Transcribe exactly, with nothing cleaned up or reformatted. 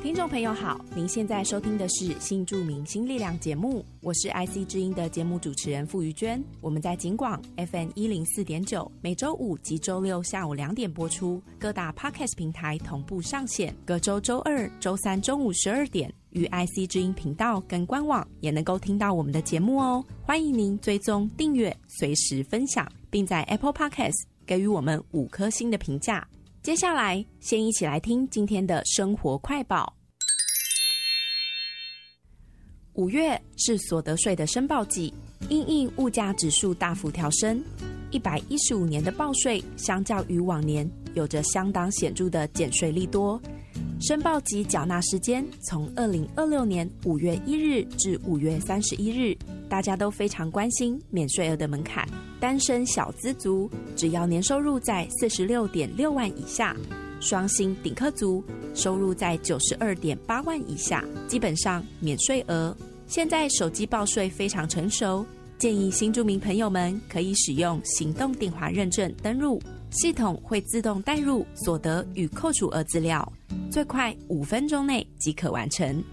听众朋友好，您现在收听的是新著名新力量节目，我是 I C 之音的节目主持人傅瑜娟。我们在警广 F M 一零四点九，每周五及周六下午两点播出，各大 Podcast 平台同步上线。隔周周二、周三中午十二点，与 I C 之音频道跟官网也能够听到我们的节目哦。欢迎您追踪订阅，随时分享，并在 Apple Podcast 给予我们五颗星的评价。接下来先一起来听今天的生活快报。五月是所得税的申报季，因应物价指数大幅调升，一百一十五年的报税相较于往年有着相当显著的减税利多。申报及缴纳时间从二零二六年五月一日至五月三十一日，大家都非常关心免税额的门槛。单身小资族只要年收入在四十六点六万以下，双薪顶客族收入在九十二点八万以下，基本上免税额。现在手机报税非常成熟，建议新住民朋友们可以使用行动电话认证登入，系统会自动带入所得与扣除额资料，最快五分钟内即可完成。